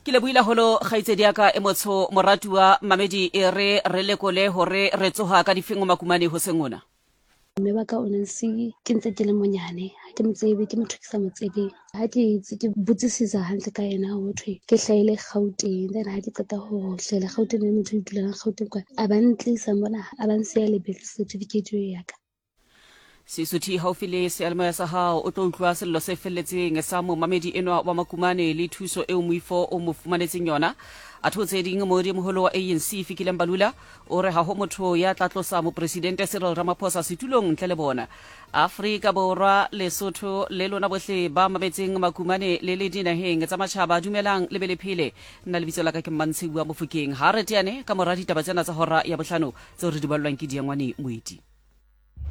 ke le buila holo khaitsedi ya ka emotsho moratua mamedi e re lekole hore re tsoha ka difengo makumane ho sengona mme ba ka o nsi ke ntse ke le monyane ha ke motsebe ke motho ke sa motsebeng ha ke botsisisa hantle ka yena ho thwe ke hlahile Gauteng then ha ke qeta ho hlahela Gauteng le motho o dulang Gauteng kwa a ba ntlisa mona a ba nsiya le birth certificate ya ka Sisuthi haufi le sealemoya sa hao o tlo utlwa sello se felletseng sa momamedi enwa wa makumane le thuso eo moifo o mo fumanetseng yona a thotse ding modi moholo wa ANC Fikile Mbalula o re ha ho motho ya tla tlosa mopresidente Cyril Ramaphosa setulong ntle le bona Afrika Borwa Lesotho le lona bohle ba mametseng makumane le le dinaheng tsa matjhaba dumelang le bele phele nna lebitso la ka ke Mmantshiwa Mofokeng ha re teane ka mora ditaba tsena tsa hora ya bohlano tseo re di ballwang ke Diangwane Moeti